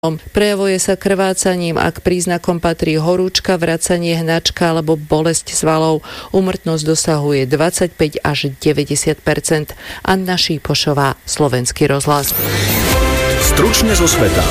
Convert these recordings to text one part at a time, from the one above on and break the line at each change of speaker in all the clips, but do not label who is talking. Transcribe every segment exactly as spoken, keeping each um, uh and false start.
Prejavuje sa krvácaním, ak príznakom patrí horúčka, vracanie, hnačka alebo bolesť svalov. Úmrtnosť dosahuje dvadsaťpäť až deväťdesiat percent. Anna Šípošová, Slovenský rozhlas.
Stručne zo sveta.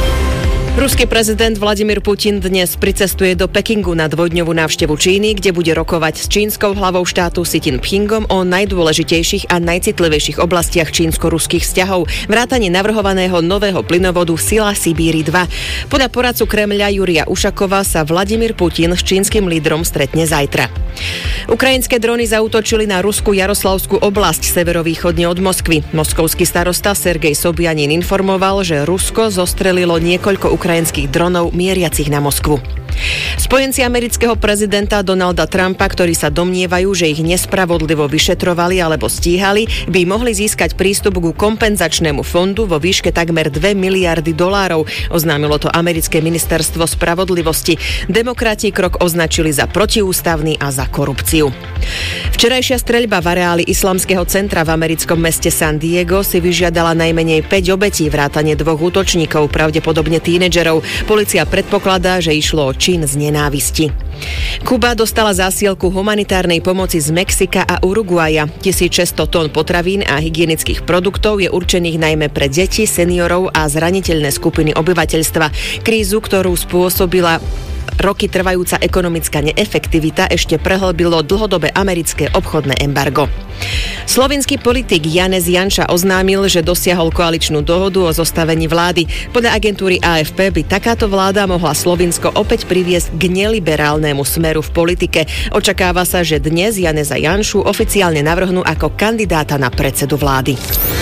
Ruský prezident Vladimír Putin dnes pricestuje do Pekingu na dvojdňovú návštevu Číny, kde bude rokovať s čínskou hlavou štátu Xi Jinpingom o najdôležitejších a najcitlivejších oblastiach čínsko-ruských vzťahov, vrátane navrhovaného nového plynovodu Sila Sibíri dva. Podľa poradcu Kremľa Jurija Ušakova sa Vladimír Putin s čínskym lídrom stretne zajtra. Ukrajinské drony zaútočili na ruskú Jaroslavskú oblasť severovýchodne od Moskvy. Moskovský starosta Sergej Sobjanin informoval, že Rusko zostrelilo niekoľko ukrajinských dronov mieriacich na Moskvu. Spojenci amerického prezidenta Donalda Trumpa, ktorí sa domnievajú, že ich nespravodlivo vyšetrovali alebo stíhali, by mohli získať prístup ku kompenzačnému fondu vo výške takmer dve miliardy dolárov, oznámilo to americké ministerstvo spravodlivosti. Demokrati krok označili za protiústavný a za korupciu. Včerajšia streľba v areáli islamského centra v americkom meste San Diego si vyžiadala najmenej päť obetí vrátane dvoch útočníkov, pravdepodobne tínedžerov. Polícia predpokladá, že išlo o čin z nenávisti. Kuba dostala zásielku humanitárnej pomoci z Mexika a Uruguaja. tisícšesťsto tón potravín a hygienických produktov je určených najmä pre deti, seniorov a zraniteľné skupiny obyvateľstva. Krízu, ktorú spôsobila roky trvajúca ekonomická neefektivita, ešte prehlbilo dlhodobé americké obchodné embargo. Slovinský politik Janez Janša oznámil, že dosiahol koaličnú dohodu o zostavení vlády. Podľa agentúry á ef pé by takáto vláda mohla Slovinsko opäť priviesť k neliberálnemu smeru v politike. Očakáva sa, že dnes Janeza Janšu oficiálne navrhnú ako kandidáta na predsedu vlády.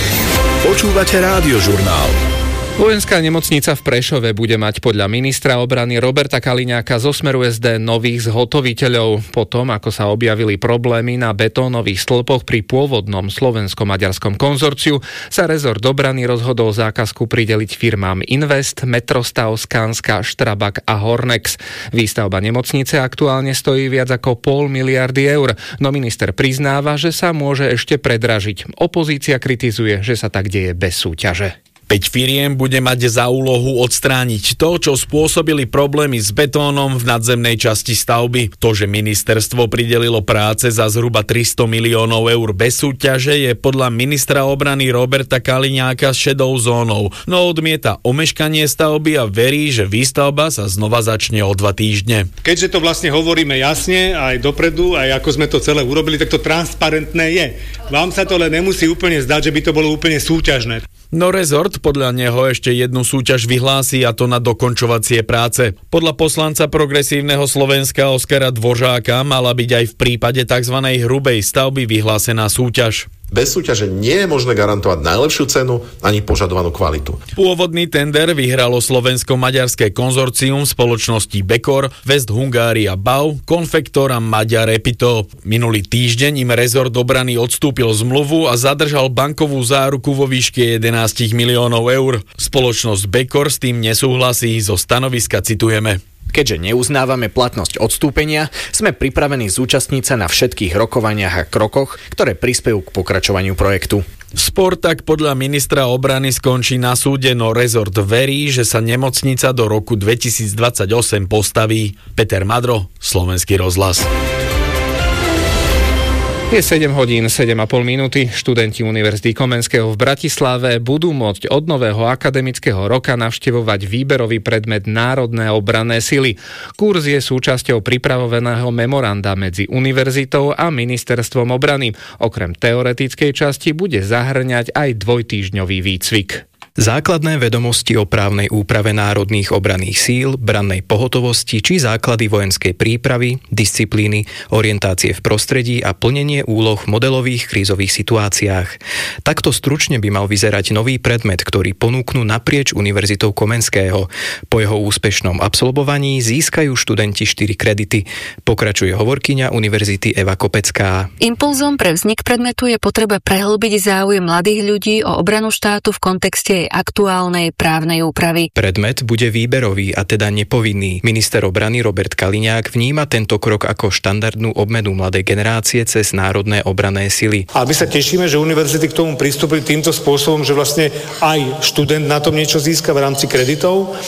Počúvate Rádiožurnál.
Vojenská nemocnica v Prešove bude mať podľa ministra obrany Roberta Kaliňáka zo Smeru es dé nových zhotoviteľov. Potom, ako sa objavili problémy na betónových stĺpoch pri pôvodnom slovensko-maďarskom konzorciu, sa rezort obrany rozhodol zákazku prideliť firmám Invest, Metrostav, Skanska, Štrabak a Hornex. Výstavba nemocnice aktuálne stojí viac ako pol miliardy eur, no minister priznáva, že sa môže ešte predražiť. Opozícia kritizuje, že sa tak deje bez súťaže.
päť firiem bude mať za úlohu odstrániť to, čo spôsobili problémy s betónom v nadzemnej časti stavby. To, že ministerstvo pridelilo práce za zhruba tristo miliónov eur bez súťaže, je podľa ministra obrany Roberta Kaliňáka šedou zónou, no odmieta omeškanie stavby a verí, že výstavba sa znova začne o dva týždne.
Keďže to vlastne hovoríme jasne aj dopredu, aj ako sme to celé urobili, tak to transparentné je. Vám sa to len nemusí úplne zdať, že by to bolo úplne súťažné.
No rezort podľa neho ešte jednu súťaž vyhlási, a to na dokončovacie práce. Podľa poslanca Progresívneho Slovenska Oskara Dvořáka mala byť aj v prípade tzv. Hrubej stavby vyhlásená súťaž.
Bez súťaže nie je možné garantovať najlepšiu cenu ani požadovanú kvalitu.
Pôvodný tender vyhralo slovensko-maďarské konzorcium spoločností Bekor, West Hungária Bau, Konfektor a Maďar Epito. Minulý týždeň im rezort obrany odstúpil zmluvu a zadržal bankovú záruku vo výške jedenásť miliónov eur. Spoločnosť Bekor s tým nesúhlasí, zo stanoviska citujeme.
Keďže neuznávame platnosť odstúpenia, sme pripravení zúčastniť sa na všetkých rokovaniach a krokoch, ktoré prispejú k pokračovaniu projektu.
Spor tak podľa ministra obrany skončí na súde, no rezort verí, že sa nemocnica do roku dvetisícdvadsaťosem postaví. Peter Madro, Slovenský rozhlas.
Je sedem hodín, sedem a pol minúty. Študenti Univerzity Komenského v Bratislave budú môcť od nového akademického roka navštevovať výberový predmet Národné obranné sily. Kurz je súčasťou pripravovaného memoranda medzi univerzitou a ministerstvom obrany. Okrem teoretickej časti bude zahŕňať aj dvojtýždňový výcvik.
Základné vedomosti o právnej úprave národných obranných síl, brannej pohotovosti či základy vojenskej prípravy, disciplíny, orientácie v prostredí a plnenie úloh v modelových krízových situáciách. Takto stručne by mal vyzerať nový predmet, ktorý ponúknú naprieč Univerzitou Komenského. Po jeho úspešnom absolvovaní získajú študenti štyri kredity. Pokračuje hovorkyňa univerzity Eva Kopecká.
Impulzom pre vznik predmetu je potreba prehlbiť záujem mladých ľudí o obranu štátu v kontexte jej aktuálnej právnej úpravy.
Predmet bude výberový a teda nepovinný. Minister obrany Robert Kaliňák vníma tento krok ako štandardnú obmenu mladej generácie cez národné obranné sily.
A my sa tešíme, že univerzity k tomu pristúpili týmto spôsobom, že vlastne aj študent na tom niečo získa v rámci kreditov